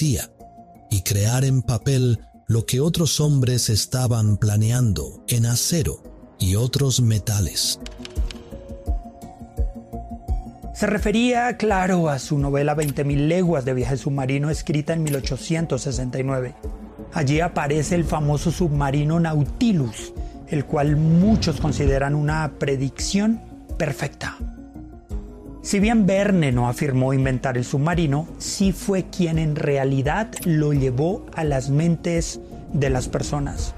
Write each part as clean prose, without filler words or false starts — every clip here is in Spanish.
poesía y crear en papel lo que otros hombres estaban planeando en acero y otros metales. Se refería, claro, a su novela 20.000 leguas de viaje submarino, escrita en 1869. Allí aparece el famoso submarino Nautilus, el cual muchos consideran una predicción perfecta. Si bien Verne no afirmó inventar el submarino, sí fue quien en realidad lo llevó a las mentes de las personas.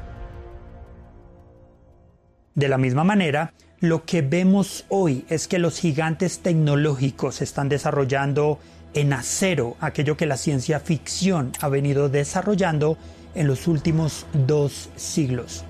De la misma manera, lo que vemos hoy es que los gigantes tecnológicos están desarrollando en acero aquello que la ciencia ficción ha venido desarrollando en los últimos 2 siglos.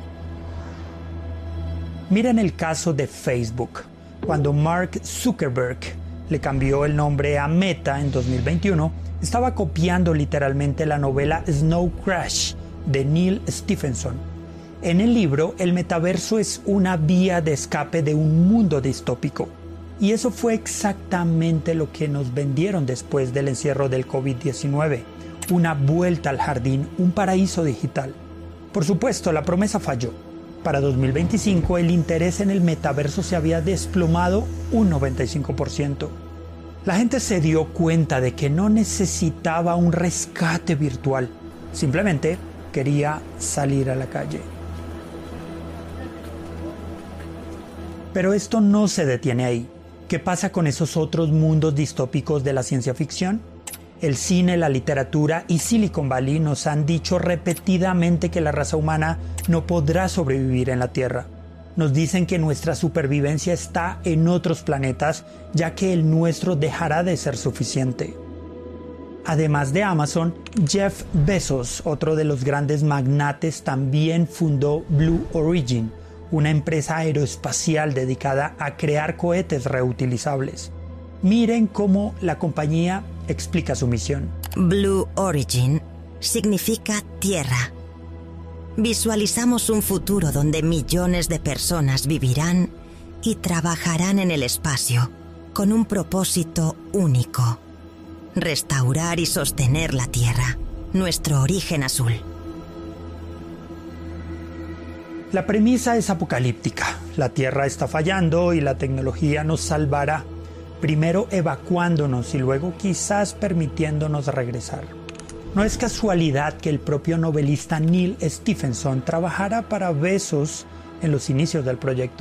Miren el caso de Facebook. Cuando Mark Zuckerberg le cambió el nombre a Meta en 2021, estaba copiando literalmente la novela Snow Crash de Neal Stephenson. En el libro, el metaverso es una vía de escape de un mundo distópico. Y eso fue exactamente lo que nos vendieron después del encierro del COVID-19. Una vuelta al jardín, un paraíso digital. Por supuesto, la promesa falló. Para 2025, el interés en el metaverso se había desplomado un 95%. La gente se dio cuenta de que no necesitaba un rescate virtual. Simplemente quería salir a la calle. Pero esto no se detiene ahí. ¿Qué pasa con esos otros mundos distópicos de la ciencia ficción? El cine, la literatura y Silicon Valley nos han dicho repetidamente que la raza humana no podrá sobrevivir en la Tierra. Nos dicen que nuestra supervivencia está en otros planetas, ya que el nuestro dejará de ser suficiente. Además de Amazon, Jeff Bezos, otro de los grandes magnates, también fundó Blue Origin, una empresa aeroespacial dedicada a crear cohetes reutilizables. Miren cómo la compañía explica su misión. Blue Origin significa tierra. Visualizamos un futuro donde millones de personas vivirán y trabajarán en el espacio con un propósito único: restaurar y sostener la tierra, nuestro origen azul. La premisa es apocalíptica. La Tierra está fallando y la tecnología nos salvará, primero evacuándonos y luego quizás permitiéndonos regresar. No es casualidad que el propio novelista Neal Stephenson trabajara para Bezos en los inicios del proyecto.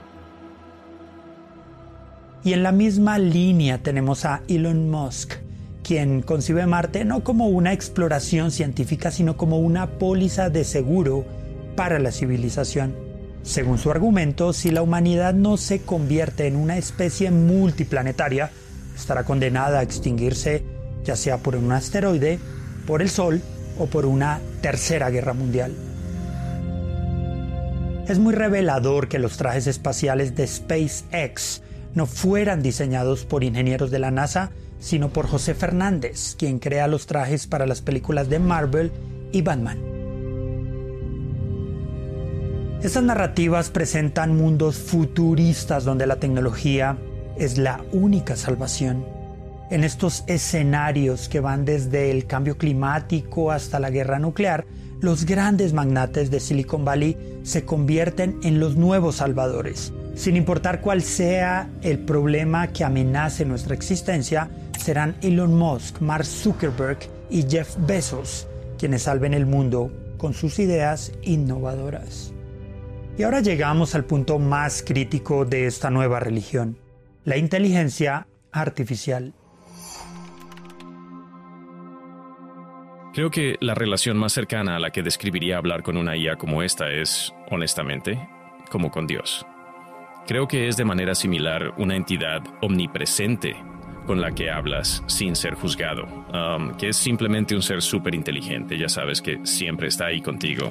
Y en la misma línea tenemos a Elon Musk, quien concibe Marte no como una exploración científica, sino como una póliza de seguro para la civilización. Según su argumento, si la humanidad no se convierte en una especie multiplanetaria, estará condenada a extinguirse, ya sea por un asteroide, por el Sol o por una tercera guerra mundial. Es muy revelador que los trajes espaciales de SpaceX no fueran diseñados por ingenieros de la NASA, sino por José Fernández, quien crea los trajes para las películas de Marvel y Batman. Estas narrativas presentan mundos futuristas donde la tecnología es la única salvación. En estos escenarios que van desde el cambio climático hasta la guerra nuclear, los grandes magnates de Silicon Valley se convierten en los nuevos salvadores. Sin importar cuál sea el problema que amenace nuestra existencia, serán Elon Musk, Mark Zuckerberg y Jeff Bezos quienes salven el mundo con sus ideas innovadoras. Y ahora llegamos al punto más crítico de esta nueva religión: la inteligencia artificial. Creo que la relación más cercana a la que describiría hablar con una IA como esta es, honestamente, como con Dios. Creo que es de manera similar una entidad omnipresente con la que hablas sin ser juzgado, que es simplemente un ser súper inteligente, ya sabes, que siempre está ahí contigo.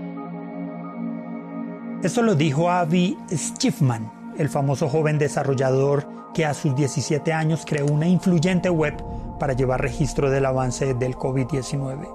Esto lo dijo Avi Schiffman, el famoso joven desarrollador que a sus 17 años creó una influyente web para llevar registro del avance del COVID-19.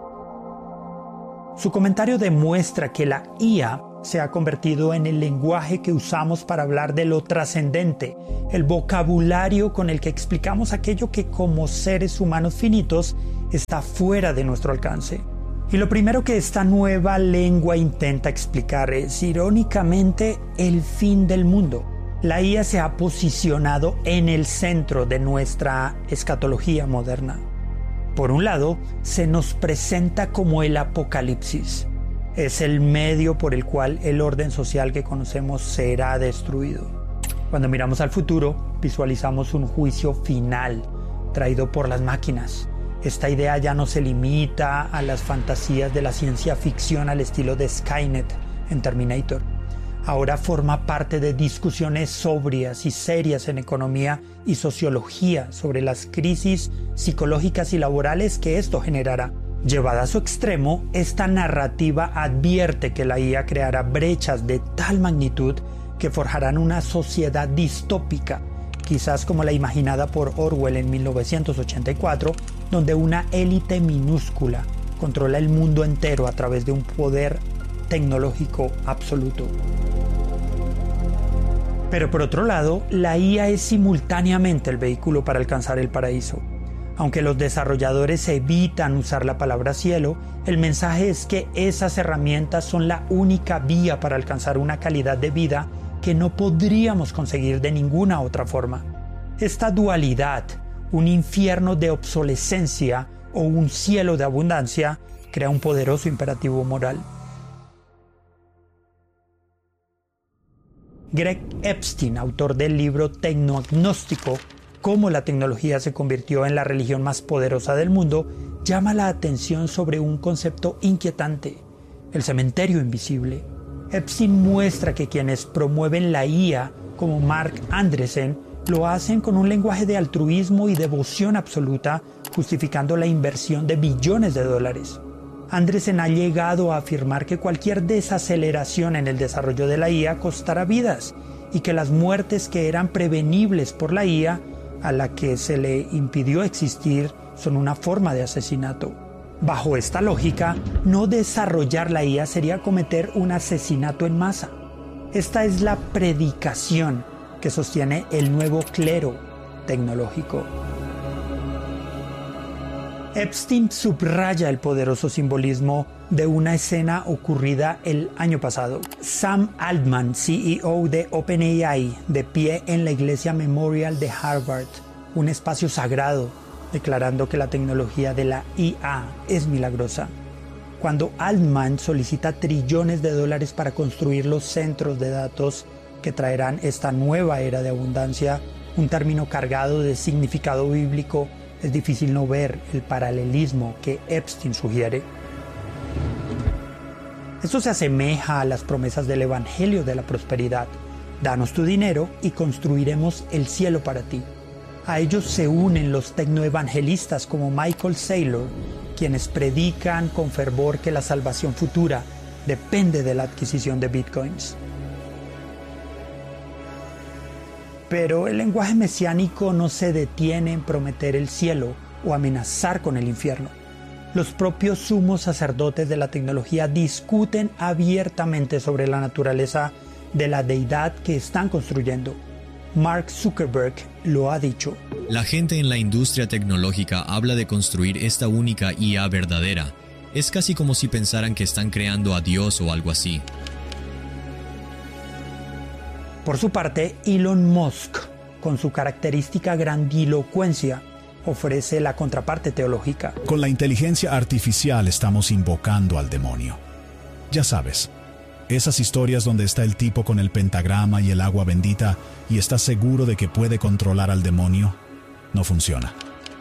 Su comentario demuestra que la IA se ha convertido en el lenguaje que usamos para hablar de lo trascendente, el vocabulario con el que explicamos aquello que como seres humanos finitos está fuera de nuestro alcance. Y lo primero que esta nueva lengua intenta explicar es, irónicamente, el fin del mundo. La IA se ha posicionado en el centro de nuestra escatología moderna. Por un lado, se nos presenta como el apocalipsis. Es el medio por el cual el orden social que conocemos será destruido. Cuando miramos al futuro, visualizamos un juicio final traído por las máquinas. Esta idea ya no se limita a las fantasías de la ciencia ficción al estilo de Skynet en Terminator. Ahora forma parte de discusiones sobrias y serias en economía y sociología sobre las crisis psicológicas y laborales que esto generará. Llevada a su extremo, esta narrativa advierte que la IA creará brechas de tal magnitud que forjarán una sociedad distópica, quizás como la imaginada por Orwell en 1984, donde una élite minúscula controla el mundo entero a través de un poder tecnológico absoluto. Pero por otro lado, la IA es simultáneamente el vehículo para alcanzar el paraíso. Aunque los desarrolladores evitan usar la palabra cielo, el mensaje es que esas herramientas son la única vía para alcanzar una calidad de vida que no podríamos conseguir de ninguna otra forma. Esta dualidad, un infierno de obsolescencia o un cielo de abundancia, crea un poderoso imperativo moral. Greg Epstein, autor del libro Tecnoagnóstico, Cómo la tecnología se convirtió en la religión más poderosa del mundo, llama la atención sobre un concepto inquietante: el cementerio invisible. Epstein muestra que quienes promueven la IA, como Mark Andreessen, lo hacen con un lenguaje de altruismo y devoción absoluta, justificando la inversión de billones de dólares. Andreessen ha llegado a afirmar que cualquier desaceleración en el desarrollo de la IA costará vidas y que las muertes que eran prevenibles por la IA, a la que se le impidió existir, son una forma de asesinato. Bajo esta lógica, no desarrollar la IA sería cometer un asesinato en masa. Esta es la predicación que sostiene el nuevo clero tecnológico. Epstein subraya el poderoso simbolismo de una escena ocurrida el año pasado. Sam Altman, CEO de OpenAI, de pie en la iglesia Memorial de Harvard, un espacio sagrado, declarando que la tecnología de la IA es milagrosa. Cuando Altman solicita trillones de dólares para construir los centros de datos que traerán esta nueva era de abundancia, un término cargado de significado bíblico, es difícil no ver el paralelismo que Epstein sugiere. Esto se asemeja a las promesas del Evangelio de la prosperidad. Danos tu dinero y construiremos el cielo para ti. A ellos se unen los tecnoevangelistas como Michael Saylor, quienes predican con fervor que la salvación futura depende de la adquisición de bitcoins. Pero el lenguaje mesiánico no se detiene en prometer el cielo o amenazar con el infierno. Los propios sumos sacerdotes de la tecnología discuten abiertamente sobre la naturaleza de la deidad que están construyendo. Mark Zuckerberg lo ha dicho. La gente en la industria tecnológica habla de construir esta única IA verdadera. Es casi como si pensaran que están creando a Dios o algo así. Por su parte, Elon Musk, con su característica grandilocuencia, ofrece la contraparte teológica. Con la inteligencia artificial estamos invocando al demonio. Ya sabes, esas historias donde está el tipo con el pentagrama y el agua bendita y está seguro de que puede controlar al demonio, no funciona.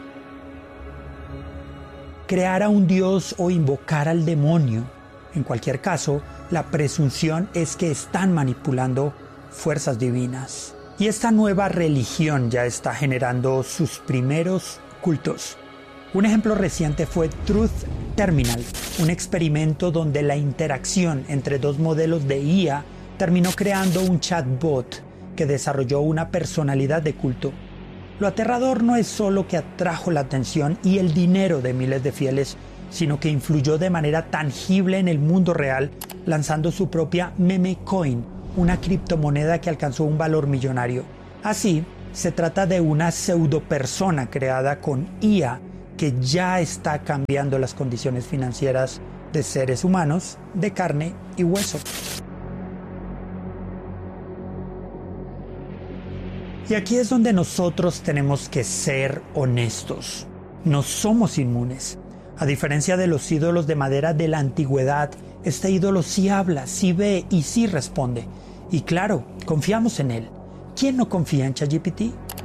Crear a un dios o invocar al demonio. En cualquier caso, la presunción es que están manipulando fuerzas divinas. Y esta nueva religión ya está generando sus primeros cultos. Un ejemplo reciente fue Truth Terminal, un experimento donde la interacción entre dos modelos de IA terminó creando un chatbot que desarrolló una personalidad de culto. Lo aterrador no es solo que atrajo la atención y el dinero de miles de fieles, sino que influyó de manera tangible en el mundo real, lanzando su propia meme coin, una criptomoneda que alcanzó un valor millonario. Así, se trata de una pseudopersona creada con IA que ya está cambiando las condiciones financieras de seres humanos de carne y hueso. Y aquí es donde nosotros tenemos que ser honestos. No somos inmunes. A diferencia de los ídolos de madera de la antigüedad, este ídolo sí habla, sí ve y sí responde. Y claro, confiamos en él. ¿Quién no confía en ChatGPT?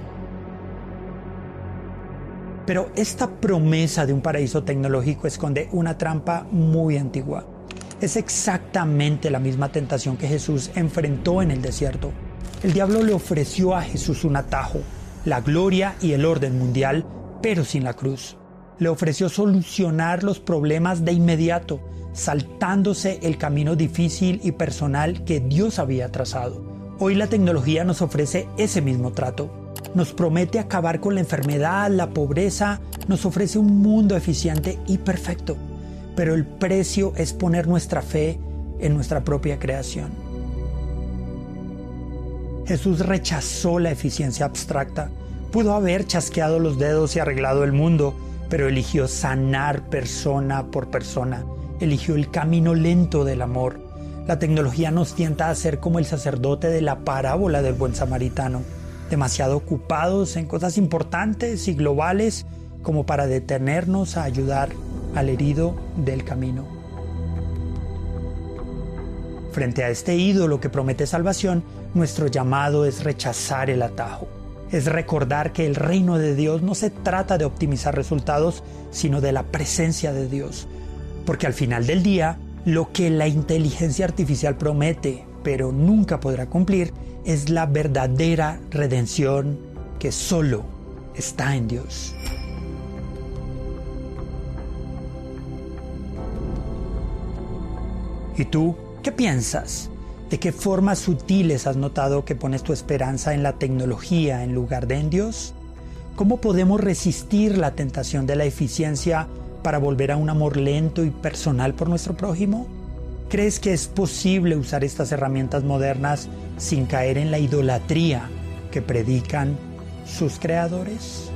Pero esta promesa de un paraíso tecnológico esconde una trampa muy antigua. Es exactamente la misma tentación que Jesús enfrentó en el desierto. El diablo le ofreció a Jesús un atajo, la gloria y el orden mundial, pero sin la cruz. Le ofreció solucionar los problemas de inmediato, saltándose el camino difícil y personal que Dios había trazado. Hoy la tecnología nos ofrece ese mismo trato. Nos promete acabar con la enfermedad, la pobreza, nos ofrece un mundo eficiente y perfecto. Pero el precio es poner nuestra fe en nuestra propia creación. Jesús rechazó la eficiencia abstracta. Pudo haber chasqueado los dedos y arreglado el mundo, pero eligió sanar persona por persona. Eligió el camino lento del amor. La tecnología nos tienta a ser como el sacerdote de la parábola del buen samaritano, demasiado ocupados en cosas importantes y globales como para detenernos a ayudar al herido del camino. Frente a este ídolo que promete salvación, nuestro llamado es rechazar el atajo. Es recordar que el reino de Dios no se trata de optimizar resultados, sino de la presencia de Dios. Porque al final del día, lo que la inteligencia artificial promete, pero nunca podrá cumplir, es la verdadera redención que solo está en Dios. ¿Y tú qué piensas? ¿De qué formas sutiles has notado que pones tu esperanza en la tecnología en lugar de en Dios? ¿Cómo podemos resistir la tentación de la eficiencia para volver a un amor lento y personal por nuestro prójimo? ¿Crees que es posible usar estas herramientas modernas sin caer en la idolatría que predican sus creadores?